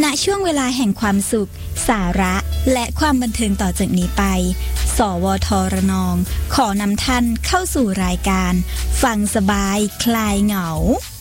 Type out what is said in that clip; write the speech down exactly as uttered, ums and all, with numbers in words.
ณช่วงเวลาแห่งความสุขสาระและความบันเทิงต่อจากนี้ไปสวทระนองขอนำท่านเข้าสู่รายการฟังสบายคลายเหงา